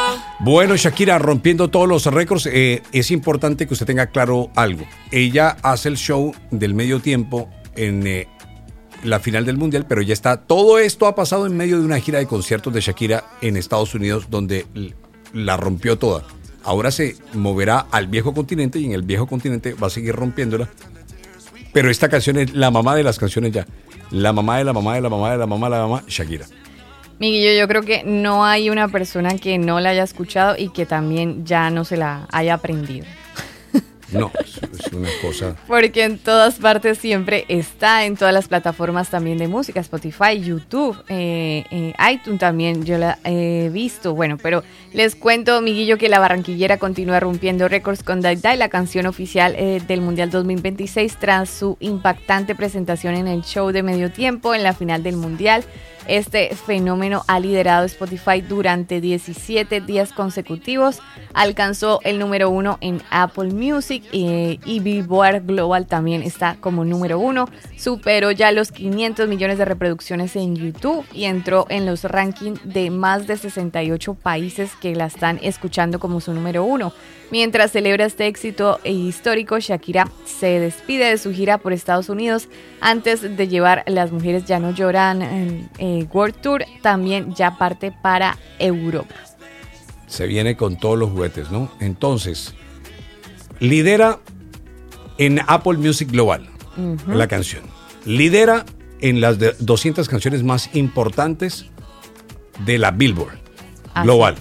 Bueno, Shakira rompiendo todos los récords. Es importante que usted tenga claro algo. Ella hace el show del medio tiempo en la final del Mundial, pero ya está. Todo esto ha pasado en medio de una gira de conciertos de Shakira en Estados Unidos, donde la rompió toda. Ahora se moverá al viejo continente y en el viejo continente va a seguir rompiéndola. Pero esta canción es la mamá de las canciones ya. La mamá de la mamá de la mamá de la mamá de la mamá, Shakira. Miguel, yo creo que no hay una persona que no la haya escuchado y que también ya no se la haya aprendido. No, es una cosa. Porque en todas partes siempre está, en todas las plataformas también de música, Spotify, YouTube, iTunes también, yo la he visto. Bueno, pero les cuento, Miguillo, que la barranquillera continúa rompiendo récords con Die Die, la canción oficial del Mundial 2026, tras su impactante presentación en el show de medio tiempo en la final del Mundial. Este fenómeno ha liderado Spotify durante 17 días consecutivos, alcanzó el número 1 en Apple Music y Billboard Global también está como número 1, superó ya los 500 millones de reproducciones en YouTube y entró en los rankings de más de 68 países que la están escuchando como su número 1. Mientras celebra este éxito histórico, Shakira se despide de su gira por Estados Unidos antes de llevar Las Mujeres Ya No Lloran World Tour, también ya parte para Europa. Se viene con todos los juguetes, ¿no? Entonces, lidera en Apple Music Global la canción. Lidera en las 200 canciones más importantes de la Billboard Global.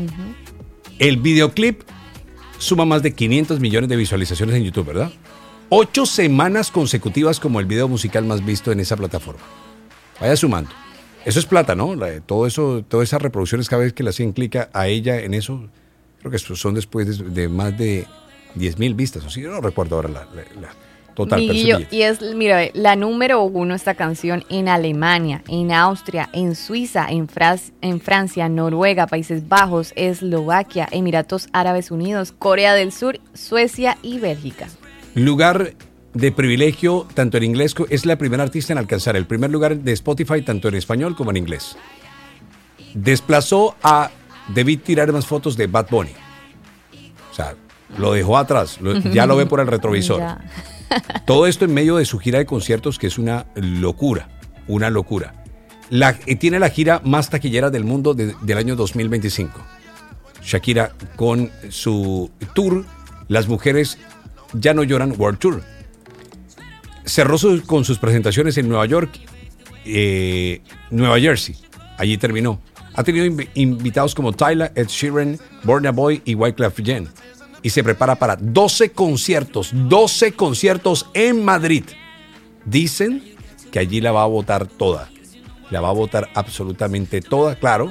El videoclip suma más de 500 millones de visualizaciones en YouTube, ¿verdad? 8 semanas consecutivas como el video musical más visto en esa plataforma. Vaya sumando. Eso es plata, ¿no? Todo eso, todas esas reproducciones, cada vez que le hacen clic a ella en eso, creo que son después de más de 10,000 vistas. O sí, yo no recuerdo ahora la total. Miguel, y es, mira, la número 1 esta canción en Alemania, en Austria, en Suiza, en Francia, Noruega, Países Bajos, Eslovaquia, Emiratos Árabes Unidos, Corea del Sur, Suecia y Bélgica. Lugar de privilegio, tanto en inglés, es la primera artista en alcanzar el primer lugar de Spotify, tanto en español como en inglés. Desplazó a Debí tirar más fotos de Bad Bunny. O sea, lo dejó atrás, ya lo ve por el retrovisor. Todo esto en medio de su gira de conciertos, que es una locura, una locura. Tiene la gira más taquillera del mundo del año 2025. Shakira con su tour, Las Mujeres Ya No Lloran World Tour. Cerró con sus presentaciones en Nueva York, Nueva Jersey. Allí terminó. Ha tenido invitados como Tyler, Ed Sheeran, Burna Boy y Wyclef Jean. Y se prepara para 12 conciertos en Madrid. Dicen que allí la va a votar toda. La va a votar absolutamente toda, claro.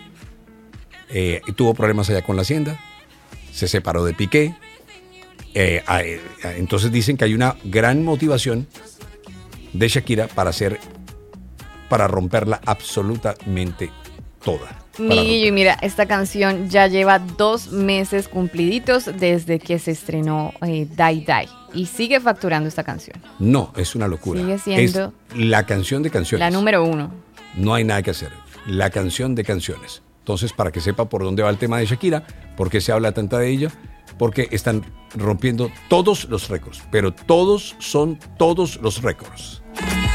Tuvo problemas allá con la Hacienda. Se separó de Piqué. Entonces dicen que hay una gran motivación de Shakira para romperla absolutamente toda. Miguel, y mira, esta canción ya lleva 2 meses cumpliditos desde que se estrenó Die Die y sigue facturando esta canción. No, es una locura. Sigue siendo es la canción de canciones. La número 1. No hay nada que hacer. La canción de canciones. Entonces, para que sepa por dónde va el tema de Shakira, por qué se habla tanta de ella, porque están rompiendo todos los récords, pero todos los récords.